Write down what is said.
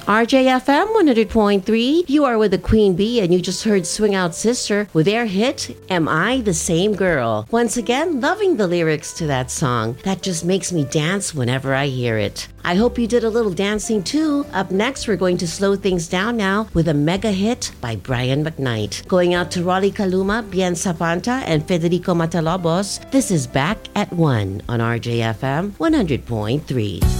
RJFM 100.3. You are with the Queen Bee, and you just heard Swing Out Sister with their hit, Am I the Same Girl? Once again, loving the lyrics to that song. That just makes me dance whenever I hear it. I hope you did a little dancing too. Up next, we're going to slow things down now with a mega hit by Brian McKnight. Going out to Rolly Caluma, Bien Zapanta, and Federico Matalobos. This is Back at 1 on RJFM 100.3.